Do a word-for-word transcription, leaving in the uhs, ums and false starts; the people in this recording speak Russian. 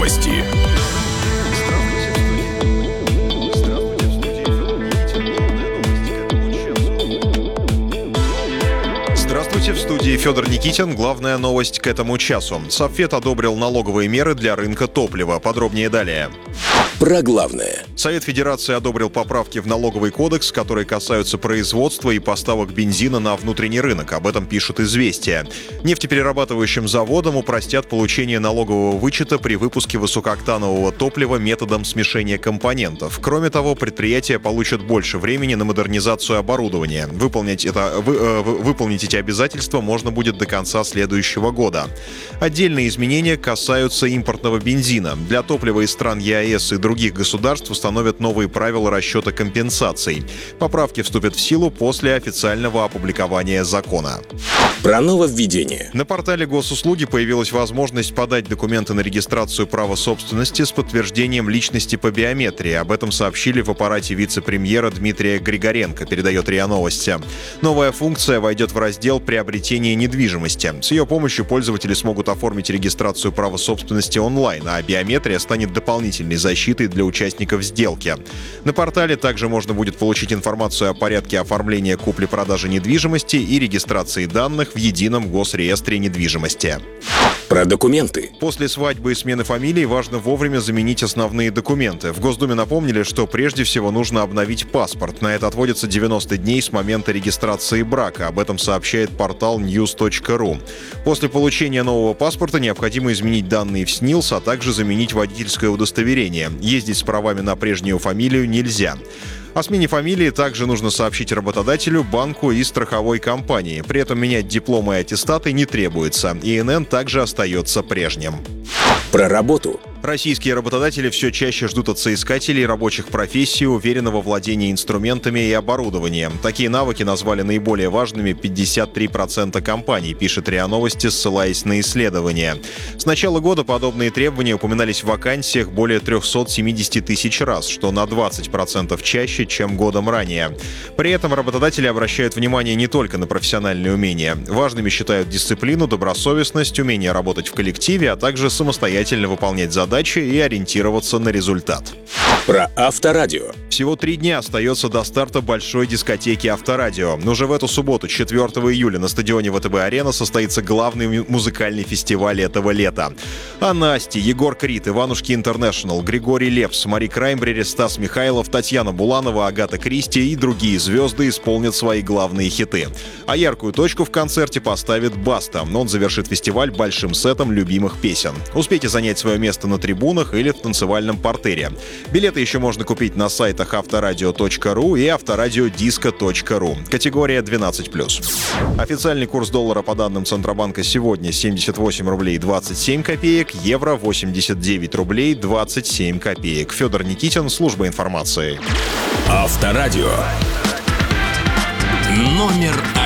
Новости. Здравствуйте, в студии Федор Никитин. Главная новость к этому часу. Совет одобрил налоговые меры для рынка топлива. Подробнее далее. Про главное. Совет Федерации одобрил поправки в налоговый кодекс, которые касаются производства и поставок бензина на внутренний рынок. Об этом пишет «Известия». Нефтеперерабатывающим заводам упростят получение налогового вычета при выпуске высокооктанового топлива методом смешения компонентов. Кроме того, предприятия получат больше времени на модернизацию оборудования. Выполнить, это, вы, э, выполнить эти обязательства можно будет до конца следующего года. Отдельные изменения касаются импортного бензина. Для топлива из стран ЕАЭС и других государств установят новые правила расчета компенсаций. Поправки вступят в силу после официального опубликования закона. Про нововведение. На портале госуслуги появилась возможность подать документы на регистрацию права собственности с подтверждением личности по биометрии. Об этом сообщили в аппарате вице-премьера Дмитрия Григоренко, передает РИА Новости. Новая функция войдет в раздел «Приобретение недвижимости». С ее помощью пользователи смогут оформить регистрацию права собственности онлайн, а биометрия станет дополнительной защитой для участников сделки. На портале также можно будет получить информацию о порядке оформления купли-продажи недвижимости и регистрации данных в едином госреестре недвижимости. Про документы. После свадьбы и смены фамилии важно вовремя заменить основные документы. В Госдуме напомнили, что прежде всего нужно обновить паспорт. На это отводится девяносто дней с момента регистрации брака. Об этом сообщает портал ньюс точка ру. После получения нового паспорта необходимо изменить данные в СНИЛС, а также заменить водительское удостоверение. Ездить с правами на прежнюю фамилию нельзя. О смене фамилии также нужно сообщить работодателю, банку и страховой компании. При этом менять дипломы и аттестаты не требуется. ИНН также остается прежним. Про работу. Российские работодатели все чаще ждут от соискателей рабочих профессий уверенного владения инструментами и оборудованием. Такие навыки назвали наиболее важными пятьдесят три процента компаний, пишет РИА Новости, ссылаясь на исследования. С начала года подобные требования упоминались в вакансиях более триста семьдесят тысяч раз, что на двадцать процентов чаще, чем годом ранее. При этом работодатели обращают внимание не только на профессиональные умения. Важными считают дисциплину, добросовестность, умение работать в коллективе, а также самостоятельно выполнять задачи и ориентироваться на результат. Про Авторадио. Всего три дня остается до старта большой дискотеки Авторадио. Но уже в эту субботу, четвёртого июля, на стадионе ВТБ-арена состоится главный музыкальный фестиваль этого лета. А Насти, Егор Крид, Иванушки Интернешнл, Григорий Лепс, Мари Краймбрери, Стас Михайлов, Татьяна Буланова, Агата Кристи и другие звезды исполнят свои главные хиты. А яркую точку в концерте поставит Баста. Он завершит фестиваль большим сетом любимых песен. Успейте занять свое место на трибунах или в танцевальном партере. Билеты еще можно купить на сайтах авторадио точка ру и авторадиодиско точка ру. Категория двенадцать плюс. Официальный курс доллара по данным Центробанка сегодня семьдесят восемь рублей двадцать семь копеек, евро восемьдесят девять рублей двадцать семь копеек. Федор Никитин, служба информации. Авторадио. Номер